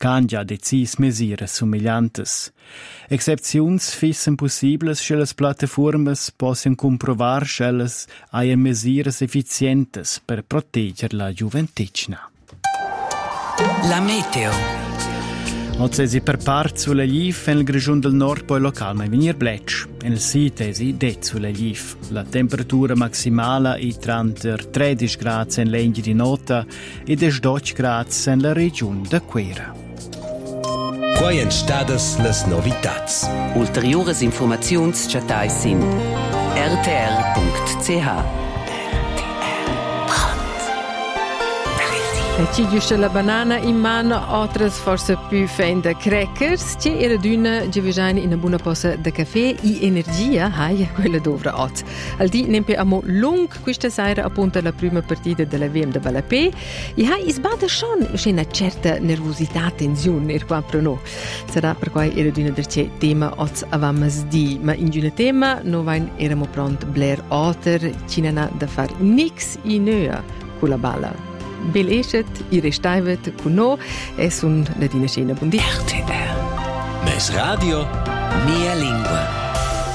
c'han già decis mesires sumigliantes. Excepziuns fissen possibles sche las plataformas possono comprovar schelles haien mesires efficientes per proteger la giuventicna. La meteo. Oggi si per part sulla Glif e nel Grigion del Nord poi local mai venir bletsch. En il sito si det sulla Glif. La temperatura maximale è 13 gradi in Legni di Nota e 12 gradi in la regione de Quera. Quai en stadas las novitats. Ulteriores informaziuns chatai sin rtr.ch. Ci giusta la banana in mano, otras forse più fende crackers. Ci era d'una givegiana in una buona posa di caffè e energia, quella dovra oggi. Al di nempe amo lung questa sera appunto la prima partita della VM de Balapé. E isbada schon una certa nervosità, tensione qua per noi. Sarà per cui era d'una derce tema oggi avamos di, ma in un tema noi eramo pronti Blair Otter, ci n'ha da far nix in nea con la balla. Bel eschet, i restaivet con no, e sun la dina scena buon di. RTR. Mes radio, mia lingua.